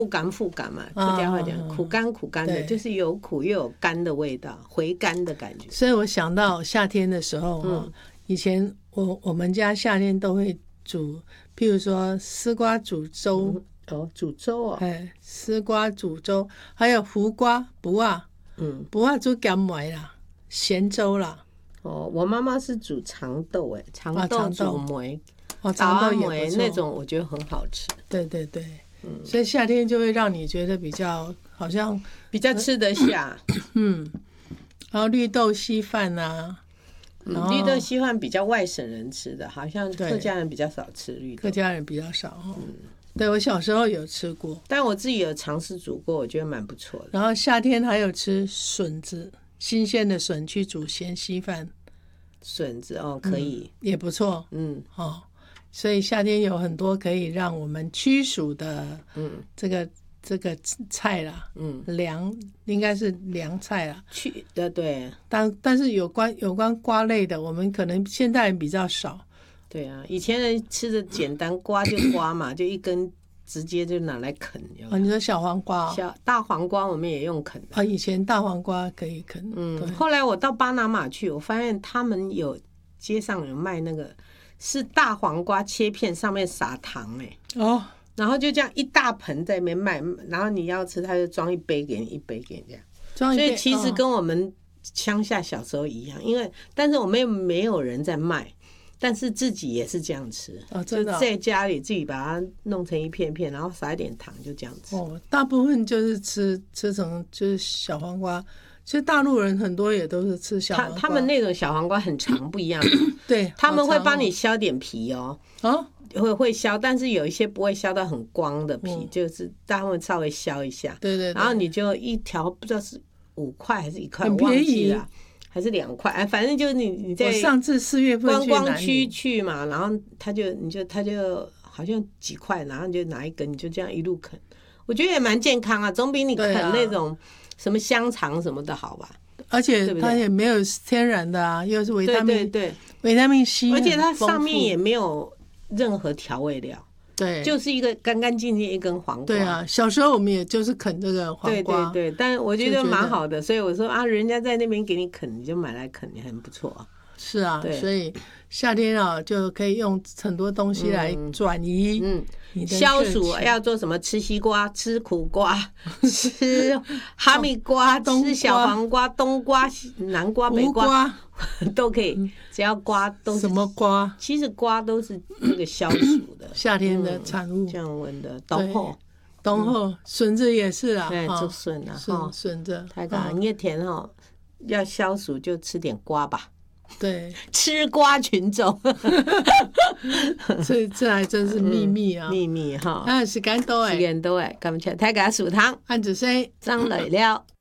复感嘛，客家话讲苦甘苦甘的，就是有苦又有甘的味道，回甘的感觉。 所以我想到夏天的时候，以前我们家夏天都会煮，譬如说丝瓜煮粥， 煮粥哦， 丝瓜煮粥，还有胡瓜卜啊，卜啊煮咸糜啦，咸粥啦。 我妈妈是煮长豆，长豆煮糜， 长豆也不错， 那种我觉得很好吃。 对对对，所以夏天就会让你觉得比较好像比较吃得下。 然后绿豆稀饭啊， 绿豆稀饭比较外省人吃的，好像客家人比较少吃绿豆。 客家人比较少对，我小时候有吃过， 但我自己有尝试煮过，我觉得蛮不错的。 然后夏天还有吃笋子，新鲜的笋去煮咸稀饭， 笋子可以， 也不错。所以夏天有很多可以让我们驱暑的，这个菜啦，凉应该是凉菜啦。 对， 但是有关瓜类的，我们可能现代人比较少。 对啊，以前人吃的简单，刮就刮嘛，就一根直接就拿来啃。 你说小黄瓜大黄瓜我们也用啃的。 以前大黄瓜可以啃。 后来我到巴拿马去，我发现他们街上有卖那个是大黄瓜切片，上面撒糖然后就这样一大盆在那边卖，然后你要吃他就装一杯给你，一杯给你这样。所以其实跟我们乡下小时候一样，但是我们没有人在卖。但是自己也是这样吃，就在家里自己把它弄成一片片，然后撒一点糖，就这样吃。 大部分就是吃成就是小黄瓜。其实大陆人很多也都是吃小黄瓜， 他们那种小黄瓜很长，不一样。 对， 他们会帮你削点皮会削，但是有一些不会削到很光的皮，就是他们稍微削一下。 对， 然后你就一条不知道是5块还是1块， 很便宜了。还是2块，反正就是你在我上次4月份观光区去嘛，然后他就好像几块，然后你就拿一根，你就这样一路啃，我觉得也蛮健康啊，总比你啃那种什么香肠什么的好吧。 而且它也没有天然的啊，又是维他命， 对， 维他命 C， 而且它上面也没有任何调味料。 对， 就是一个干干净净一根黄瓜。 对啊，小时候我们也就是啃这个黄瓜。 对，但我觉得蛮好的，所以我说人家在那边给你啃，你就买来啃，也很不错。 是啊，所以夏天就可以用很多东西来转移。 消暑要做什么？吃西瓜，吃苦瓜，吃哈密瓜，吃小黄瓜、冬瓜、南瓜、北瓜都可以，只要瓜都是什么瓜？ 其实瓜都是那个消暑的， 夏天的产物， 降温的。冬后笋子也是啊， 做笋啊， 笋子太干，你也甜要消暑就吃点瓜吧。 对， 吃瓜群众， 这还真是秘密啊！ 秘密时間到誒， 咁大家薯湯， 晏住先， 爭嚟了。